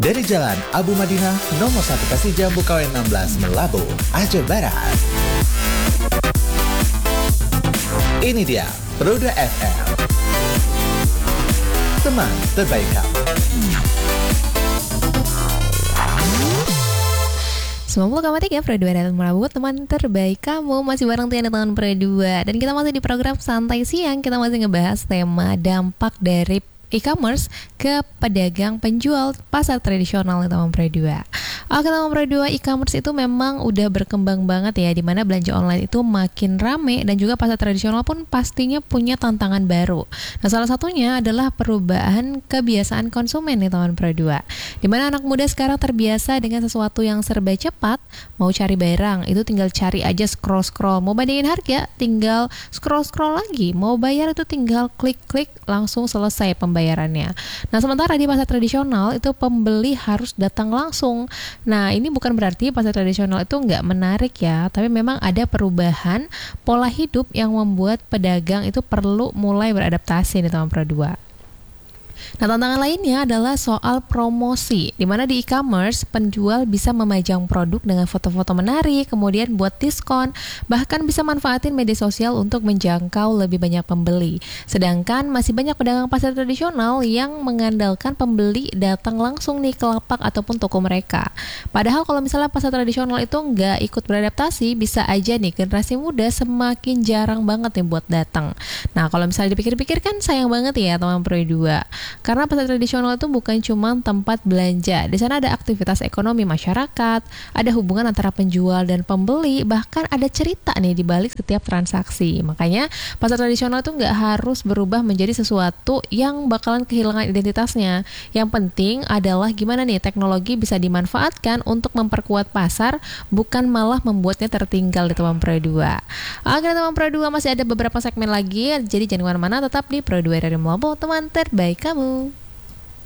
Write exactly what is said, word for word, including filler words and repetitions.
Dari Jalan Abu Madinah nomor satu Kasih Jambu Kawen enam belas Melabu, Aceh Barat. Ini dia Roda F M, teman terbaik kamu. sembilan puluh koma tiga Pro dua dan Melabu, teman terbaik kamu. Masih bareng Tiana Tangan Pro dua. Dan kita masih di program Santai Siang. Kita masih ngebahas tema dampak dari e-commerce ke pedagang penjual pasar tradisional teman Pro dua. Oke teman Pro dua, e-commerce itu memang udah berkembang banget ya, dimana belanja online itu makin rame dan juga pasar tradisional pun pastinya punya tantangan baru. Nah salah satunya adalah perubahan kebiasaan konsumen nih teman Pro dua, dimana anak muda sekarang terbiasa dengan sesuatu yang serba cepat. Mau cari barang itu tinggal cari aja, scroll-scroll. Mau bandingin harga tinggal scroll-scroll lagi. Mau bayar itu tinggal klik-klik langsung selesai pembayarannya. Nah sementara di pasar tradisional itu pembeli harus datang langsung. Nah ini bukan berarti pasar tradisional itu nggak menarik ya, tapi memang ada perubahan pola hidup yang membuat pedagang itu perlu mulai beradaptasi nih teman Pro dua. Nah tantangan lainnya adalah soal promosi, di mana di e-commerce penjual bisa memajang produk dengan foto-foto menarik, kemudian buat diskon, bahkan bisa manfaatin media sosial untuk menjangkau lebih banyak pembeli. Sedangkan masih banyak pedagang pasar tradisional yang mengandalkan pembeli datang langsung nih ke lapak ataupun toko mereka. Padahal kalau misalnya pasar tradisional itu nggak ikut beradaptasi, bisa aja nih generasi muda semakin jarang banget nih buat datang. Nah kalau misalnya dipikir-pikir kan sayang banget ya teman Pro dua. Karena pasar tradisional itu bukan cuma tempat belanja. Di sana ada aktivitas ekonomi masyarakat, ada hubungan antara penjual dan pembeli, bahkan ada cerita nih di balik setiap transaksi. Makanya pasar tradisional itu nggak harus berubah menjadi sesuatu yang bakalan kehilangan identitasnya. Yang penting adalah gimana nih teknologi bisa dimanfaatkan untuk memperkuat pasar, bukan malah membuatnya tertinggal di teman Pro dua. Oke teman Pro dua, masih ada beberapa segmen lagi, jadi jangan kemana-mana, tetap di Pro dua dari Melabu, teman terbaik kamu.